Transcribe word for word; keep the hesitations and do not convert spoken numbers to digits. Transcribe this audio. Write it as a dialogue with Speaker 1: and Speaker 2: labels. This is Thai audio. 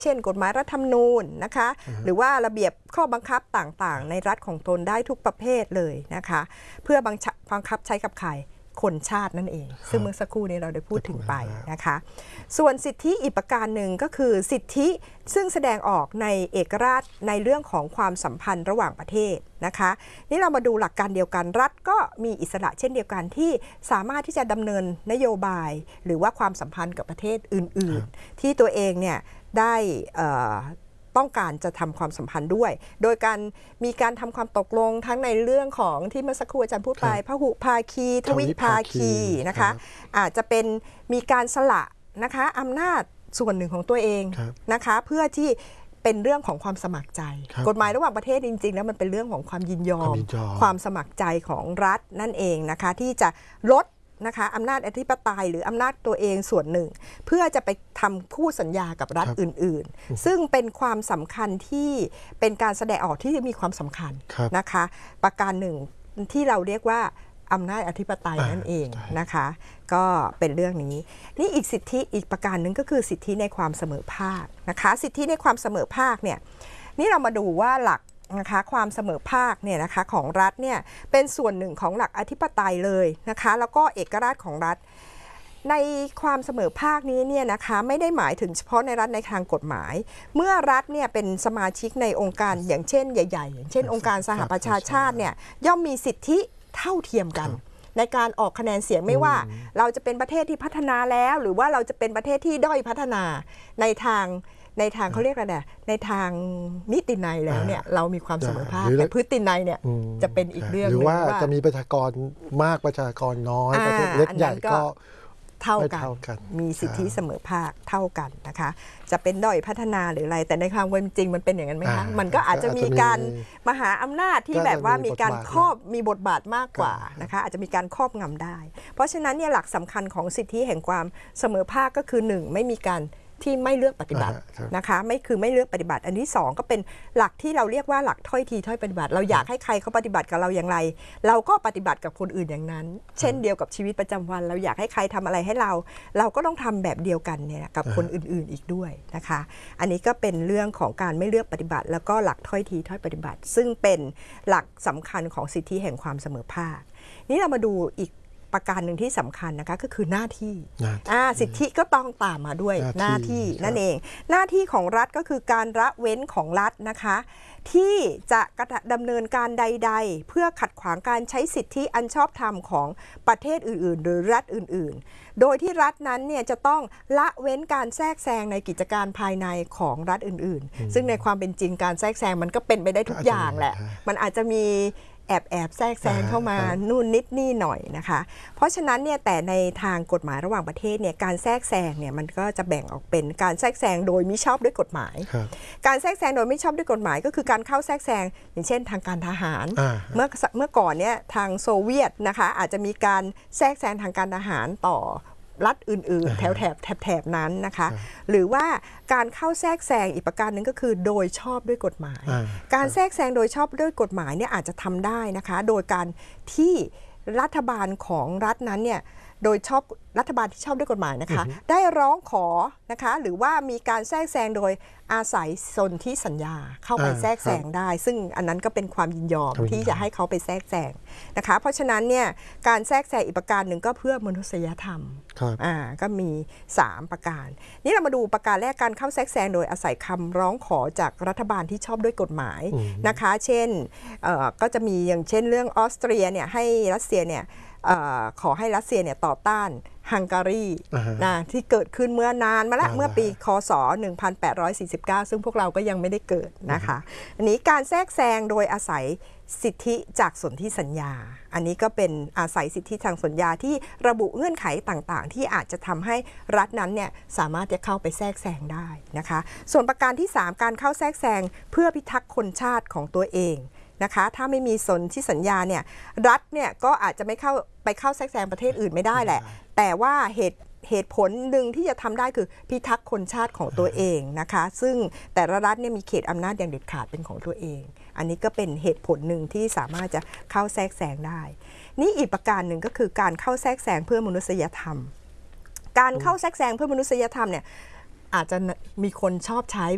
Speaker 1: เช่นกฎหมายรัฐธรรมนูญนะคะหรือว่าระเบียบข้อบังคับต่างๆในรัฐของตนได้ทุกประเภทเลยนะคะเพื่อบังคับใช้กับใครคนชาตินั่นเองซึ่งเมื่อสักครู่นี้เราได้พูดถึงไปนะคะส่วนสิทธิอีกประการหนึ่งก็คือสิทธิซึ่งแสดงออกในเอกราชในเรื่องของความสัมพันธ์ระหว่างประเทศนะคะนี่เรามาดูหลักการเดียวกันรัฐก็มีอิสระเช่นเดียวกันที่สามารถที่จะดำเนินนโยบายหรือว่าความสัมพันธ์กับประเทศอื่นๆที่ตัวเองเนี่ยได้ต้องการจะทำความสัมพันธ์ด้วยโดยการมีการทำความตกลงทั้งในเรื่องของที่เมื่อสักครู่อาจารย์พูดไปพหุภาคีทวิภาคีนะคะอาจจะเป็นมีการสละนะคะอำนาจส่วนหนึ่งของตัวเองนะคะเพื่อที่เป็นเรื่องของความสมัครใจกฎหมายระหว่างประเทศจริงๆแล้วมันเป็นเรื่องของความยินยอมความสมัครใจของรัฐนั่นเองนะคะที่จะลดนะคะอำนาจอธิปไตยหรืออำนาจตัวเองส่วนหนึ่งเพื่อจะไปทำคู่สัญญากับรัฐอื่นๆซึ่งเป็นความสำคัญที่เป็นการแสดงออกที่มีความสำคัญนะคะประการหนึ่งที่เราเรียกว่าอำนาจอธิปไตยนั่นเองนะคะก็เป็นเรื่องนี้นี่อีกสิทธิอีกประการหนึ่งก็คือสิทธิในความเสมอภาคนะคะสิทธิในความเสมอภาคเนี่ยนี่เรามาดูว่าหลักนะคะความเสมอภาคเนี่ยนะคะของรัฐเนี่ยเป็นส่วนหนึ่งของหลักอธิปไตยเลยนะคะแล้วก็เอกราชของรัฐในความเสมอภาคนี้เนี่ยนะคะไม่ได้หมายถึงเฉพาะในรัฐในทางกฎหมายเมื่อรัฐเนี่ยเป็นสมาชิกในองค์การอย่างเช่นใหญ่ๆอย่างเช่นองค์การสหประชาชาติเนี่ยย่อมมีสิทธิเท่าเทียมกันในการออกคะแนนเสียงไม่ว่าเราจะเป็นประเทศที่พัฒนาแล้วหรือว่าเราจะเป็นประเทศที่ด้อยพัฒนาในทางในทางเขาเรียกอะไรในทางนิตินัยแล้วเนี่ยเรามีความเสมอภาคแต่พฤตินัยเนี่ยจะเป็นอีกเรื่องหนึ่งว่า
Speaker 2: จะมีประชากรมากประชากรน้อยประเทศเล็กใหญ่ก็
Speaker 1: เท่ากันมีสิทธิเสมอภาคเท่ากันนะคะจะเป็นด้อยพัฒนาหรืออะไรแต่ในความเป็นจริงมันเป็นอย่างนั้นไหมคะมันก็อาจจะมีการมหาอำนาจที่แบบว่ามีการครอบมีบทบาทมากกว่านะคะอาจจะมีการครอบงำได้เพราะฉะนั้นเนี่ยหลักสำคัญของสิทธิแห่งความเสมอภาคก็คือหนึ่งไม่มีการที่ไม่เลือกปฏิบัตินะคะไม่คือไม่เลือกปฏิบัติอันที่สองก็เป็นหลักที่เราเรียกว่าหลักถ้อยทีถ้อยปฏิบัติเราอยากให้ใครเขาปฏิบัติกับเราอย่างไรเราก็ปฏิบัติกับคนอื่นอย่างนั้นเช่นเดียวกับชีวิตประจำวันเราอยากให้ใครทำอะไรให้เราเราก็ต้องทำแบบเดียวกันเนี่ยกับคนอื่นๆอีกด้วยนะคะอันนี้ก็เป็นเรื่องของการไม่เลือกปฏิบัติแล้วก็หลักถ้อยทีถ้อยปฏิบัติซึ่งเป็นหลักสำคัญของสิทธิแห่งความเสมอภาคนี้เรามาดูอีกประการหนึ่งที่สำคัญนะคะก็คือหน้าที่สิทธิก็ต้องตามมาด้วยหน้าที่นั่นเองหน้าที่ของรัฐก็คือการละเว้นของรัฐนะคะที่จะดำเนินการใดๆเพื่อขัดขวางการใช้สิทธิอันชอบธรรมของประเทศอื่นๆหรือรัฐอื่นๆโดยที่รัฐนั้นเนี่ยจะต้องละเว้นการแทรกแซงในกิจการภายในของรัฐอื่นๆซึ่งในความเป็นจริงการแทรกแซงมันก็เป็นไปได้ทุกอย่างแหละมันอาจจะมีแอบแอบแทรกแซงเข้ามานู่นนิดนี่หน่อยนะคะเพราะฉะนั้นเนี่ยแต่ในทางกฎหมายระหว่างประเทศเนี่ยการแทรกแซงเนี่ยมันก็จะแบ่งออกเป็นการแทรกแซงโดยมิชอบด้วยกฎหมายการแทรกแซงโดยไม่ชอบด้วยกฎหมายก็คือการเข้าแทรกแซงอย่างเช่นทางการทหารเมื่อเมื่อก่อนเนี่ยทางโซเวียตนะคะอาจจะมีการแทรกแซงทางการทหารต่อรัฐอื่นๆแถวแถบแถบนั้นนะคะหรือว่าการเข้าแทรกแซงอีกประการหนึ่งก็คือโดยชอบด้วยกฎหมายการแทรกแซงโดยชอบด้วยกฎหมายเนี่ยอาจจะทำได้นะคะโดยการที่รัฐบาลของรัฐนั้นเนี่ยโดยชอบรัฐบาลที่ชอบด้วยกฎหมายนะคะได้ร้องขอนะคะหรือว่ามีการแทรกแซงโดยอาศัยสนธิสัญญาเข้าไปแทรกแซงได้ซึ่งอันนั้นก็เป็นความยินยอมที่จะให้เขาไปแทรกแซงนะคะเพราะฉะนั้นเนี่ยการแทรกแซงอีกประการหนึ่งก็เพื่อมนุษยธรรมอ่าก็มีสามประการนี่เรามาดูประการแรกการเข้าแทรกแซงโดยอาศัยคำร้องขอจากรัฐบาลที่ชอบด้วยกฎหมายนะคะเช่นก็จะมีอย่างเช่นเรื่องออสเตรียเนี่ยให้รัสเซียเนี่ยขอให้รัสเซียเนี่ยต่อต้านฮังการีนะที่เกิดขึ้นเมื่อนานมาแล้วเมื่อปีคศหนึ่งพันแปดร้อยสี่สิบเก้าซึ่งพวกเราก็ยังไม่ได้เกิดนะคะอันนี้การแทรกแซงโดยอาศัยสิทธิจากสนธิสัญญาอันนี้ก็เป็นอาศัยสิทธิทางสัญญาที่ระบุเงื่อนไขต่างๆที่อาจจะทำให้รัฐนั้นเนี่ยสามารถจะเข้าไปแทรกแซงได้นะคะส่วนประการที่สามการเข้าแทรกแซงเพื่อพิทักษ์คนชาติของตัวเองนะคะถ้าไม่มีสนธิสัญญาเนี่ยรัฐเนี่ยก็อาจจะไม่เข้าไปเข้าแทรกแซงประเทศอื่นไม่ได้แหละแต่ว่าเหตุเหตุผลหนึ่งที่จะทำได้คือพิทักษ์คนชาติของตัวเองนะคะซึ่งแต่ละรัฐเนี่ยมีเขตอำนาจอย่างเด็ดขาดเป็นของตัวเองอันนี้ก็เป็นเหตุผลหนึ่งที่สามารถจะเข้าแทรกแซงได้นี่อีกประการหนึ่งก็คือการเข้าแทรกแซงเพื่อมนุษยธรรมการเข้าแทรกแซงเพื่อมนุษยธรรมเนี่ยอาจจะมีคนชอบใช้